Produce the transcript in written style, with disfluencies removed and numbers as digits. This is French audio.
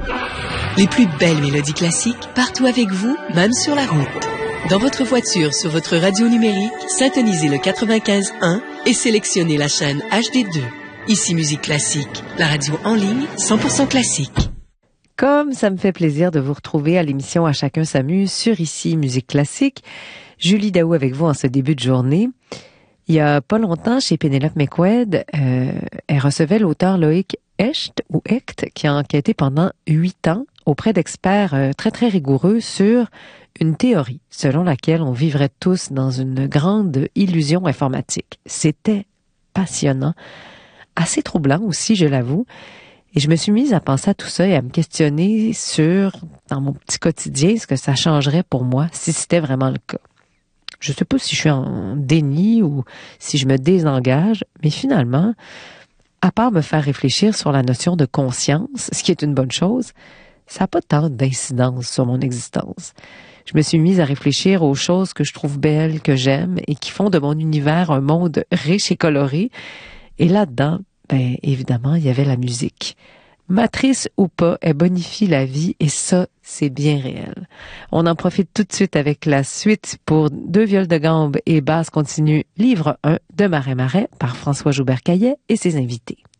Les plus belles mélodies classiques partout avec vous, même sur la route. Dans votre voiture, sur votre radio numérique, syntonisez le 95.1 et sélectionnez la chaîne HD2. Ici Musique Classique, la radio en ligne 100% classique. Comme ça me fait plaisir de vous retrouver à l'émission À chacun s'amuse sur Ici Musique Classique. Julie Daou avec vous en ce début de journée. Il y a pas longtemps, chez Pénélope McQuaid, elle recevait l'auteur Loïc Hecht, qui a enquêté pendant 8 ans auprès d'experts très, très rigoureux sur une théorie selon laquelle on vivrait tous dans une grande illusion informatique. C'était passionnant, assez troublant aussi, je l'avoue. Et je me suis mise à penser à tout ça et à me questionner sur, dans mon petit quotidien, ce que ça changerait pour moi si c'était vraiment le cas. Je sais pas si je suis en déni ou si je me désengage, mais finalement, à part me faire réfléchir sur la notion de conscience, ce qui est une bonne chose, ça n'a pas tant d'incidence sur mon existence. Je me suis mise à réfléchir aux choses que je trouve belles, que j'aime et qui font de mon univers un monde riche et coloré. Et là-dedans, évidemment, il y avait la musique. Matrice ou pas, elle bonifie la vie et ça, c'est bien réel. On en profite tout de suite avec la suite pour 2 viols de gambe et basse continue, livre 1 de Marais Marais par François Joubert-Caillet et ses invités.